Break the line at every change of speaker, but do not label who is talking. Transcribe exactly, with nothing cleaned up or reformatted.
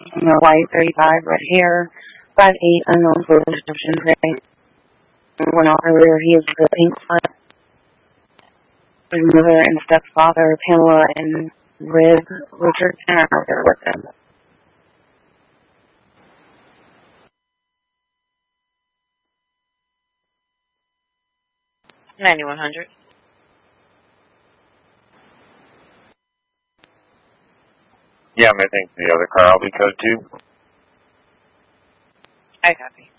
You know, white, thirty-five, red hair, five eight, unknown full description, gray. Went out earlier, he is the pink slip. His mother and stepfather, Pamela and Riz Richardson, are there with him.
ninety-one hundred.
Yeah, I think the other car will be code two.
I copy.